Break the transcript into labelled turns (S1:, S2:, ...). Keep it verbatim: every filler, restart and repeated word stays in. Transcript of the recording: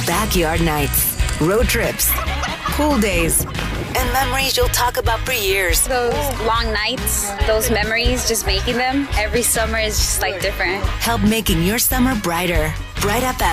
S1: backyard nights, road trips, pool days, and memories you'll talk about for years.
S2: Those long nights, those memories, just making them every summer is just like different.
S1: Help making your summer brighter. Bright F M.